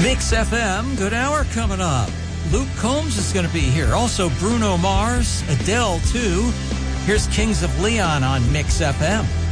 Mix FM, good hour coming up. Luke Combs is going to be here. Also Bruno Mars, Adele too. Here's Kings of Leon on Mix FM.